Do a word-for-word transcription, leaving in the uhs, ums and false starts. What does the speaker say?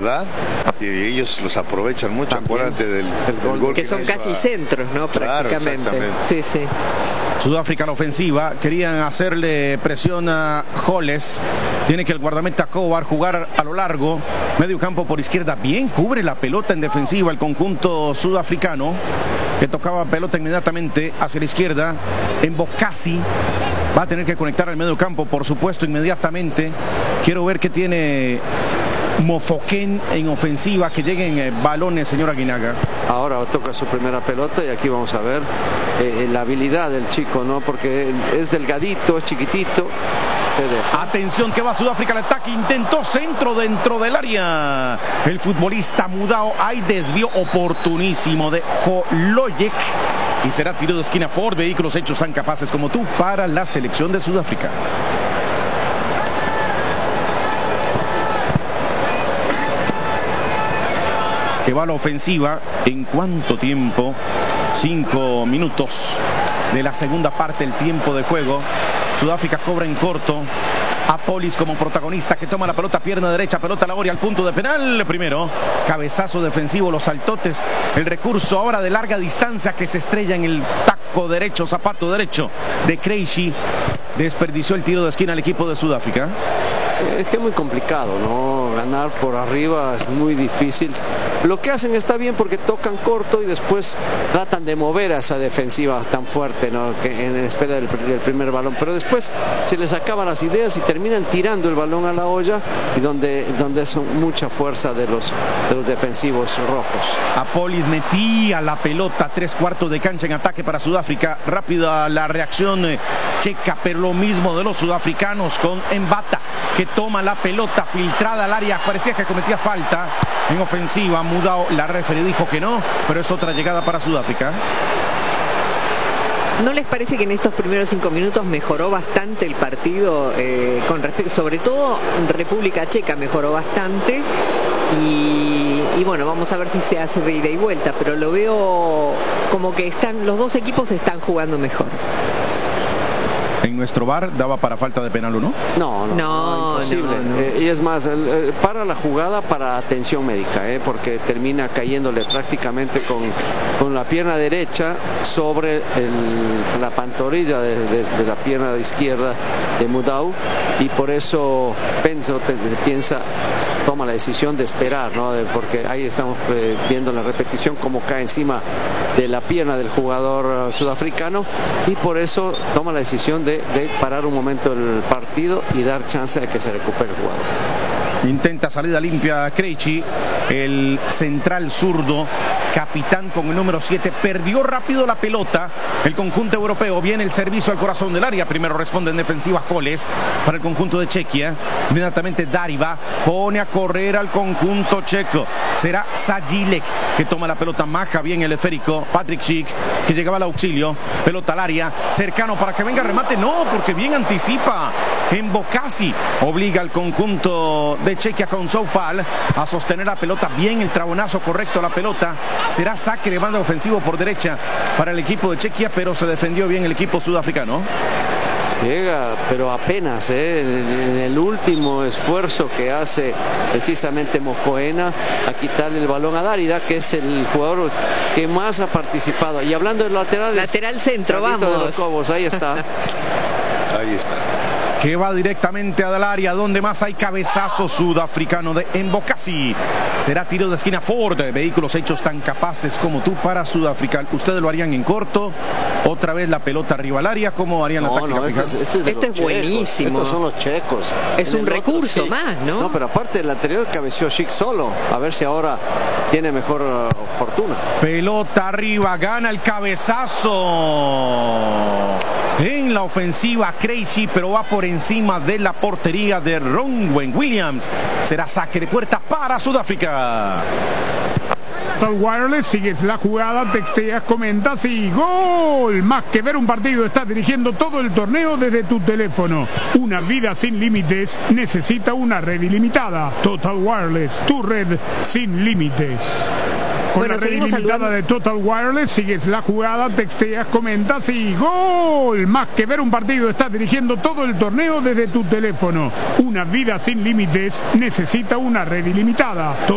jugar y ellos los aprovechan mucho. Acuérdate del, del gol, gol que, que son casi a... centros, ¿no? Claro, prácticamente. Sí, sí. Sudáfrica la ofensiva, querían hacerle presión a Holles. Tiene que el guardameta Kovar jugar a lo largo, medio campo por izquierda, bien cubre la pelota en defensiva el conjunto sudafricano, que tocaba pelota inmediatamente hacia la izquierda. Embocasi va a tener que conectar al medio campo, por supuesto, inmediatamente. Quiero ver qué tiene Mofoken en ofensiva, que lleguen eh, balones, señor Aguinaga. Ahora toca su primera pelota y aquí vamos a ver eh, la habilidad del chico, ¿no? Porque es delgadito, es chiquitito. Atención que va Sudáfrica al ataque, intentó centro dentro del área. El futbolista Mudao, hay desvío oportunísimo de Holojek y será tiro de esquina Ford. Vehículos hechos tan capaces como tú para la selección de Sudáfrica. Que va a la ofensiva. ¿En cuánto tiempo? Cinco minutos de la segunda parte, el tiempo de juego. Sudáfrica cobra en corto. Apolis como protagonista, que toma la pelota, pierna derecha, pelota a la orilla, al punto de penal. Primero, cabezazo defensivo, los saltotes. El recurso ahora de larga distancia que se estrella en el taco derecho, zapato derecho de Krejci. Desperdició el tiro de esquina al equipo de Sudáfrica. Es que es muy complicado, ¿no? Ganar por arriba es muy difícil. Lo que hacen está bien porque tocan corto y después tratan de mover a esa defensiva tan fuerte, ¿no? Que en espera del, del primer balón. Pero después se les acaban las ideas y terminan tirando el balón a la olla, y donde, donde es mucha fuerza de los, de los defensivos rojos. Apolis metía la pelota, tres cuartos de cancha en ataque para Sudáfrica. Rápida la reacción eh, checa, pero lo mismo de los sudafricanos con Mbata, que toma la pelota filtrada al área. Parecía que cometía falta en ofensiva. Mudao, la referee dijo que no, pero es otra llegada para Sudáfrica. ¿No les parece que en estos primeros cinco minutos mejoró bastante el partido? Eh, con respecto, sobre todo República Checa mejoró bastante. Y, y bueno, vamos a ver si se hace de ida y vuelta, pero lo veo como que están, los dos equipos están jugando mejor. En nuestro bar daba para falta de penal, ¿o no? No, no, no, no imposible. No, no. Eh, y es más, el, eh, para la jugada para atención médica, eh, porque termina cayéndole prácticamente con, con la pierna derecha sobre el, la pantorrilla de, de, de la pierna izquierda de Mudao, y por eso pienso, te, piensa toma la decisión de esperar, ¿no? De, porque ahí estamos eh, viendo la repetición cómo cae encima de la pierna del jugador uh, sudafricano, y por eso toma la decisión de, de parar un momento el partido y dar chance de que se recupere el jugador. Intenta salida limpia Krejci, el central zurdo, capitán con el número siete, perdió rápido la pelota. El conjunto europeo, viene el servicio al corazón del área. Primero responde en defensiva Holles para el conjunto de Chequia. Inmediatamente Dariba pone a correr al conjunto checo. Será Sajilek que toma la pelota, maja bien el esférico. Patrick Schick, que llegaba al auxilio. Pelota al área, cercano para que venga remate. No, porque bien anticipa Embocasi. Obliga al conjunto de Chequia con Soufal a sostener la pelota. Bien el trabonazo correcto a la pelota. Será saque de banda ofensivo por derecha para el equipo de Chequia, pero se defendió bien el equipo sudafricano. Llega, pero apenas, ¿eh? en, en el último esfuerzo que hace precisamente Mokoena a quitarle el balón a Dárida, que es el jugador que más ha participado. Y hablando de laterales, lateral centro, vamos. De los Cobos, ahí está. Ahí está. Que va directamente al área, donde más hay cabezazo sudafricano de Embocasi. Será tiro de esquina Ford. Vehículos hechos tan capaces como tú para Sudáfrica. Ustedes lo harían en corto. Otra vez la pelota arriba al área. ¿Cómo harían la no, táctica? No, este es, este es, de este es buenísimo. Estos son los checos. Es en un recurso otro, sí. más, ¿no? No, pero aparte el anterior cabeció Schick solo. A ver si ahora tiene mejor uh, fortuna. Pelota arriba, gana el cabezazo. En la ofensiva Krejci, pero va por encima de la portería de Ronwen Williams. Será saque de puerta para Sudáfrica. Total Wireless, sigues la jugada, texteas, comentas y ¡gol! Más que ver un partido, estás dirigiendo todo el torneo desde tu teléfono. Una vida sin límites necesita una red ilimitada. Total Wireless, tu red sin límites. Con bueno, la red ilimitada de Total Wireless, sigues la jugada, texteas, comentas y ¡gol! Más que ver un partido, estás dirigiendo todo el torneo desde tu teléfono. Una vida sin límites necesita una red ilimitada.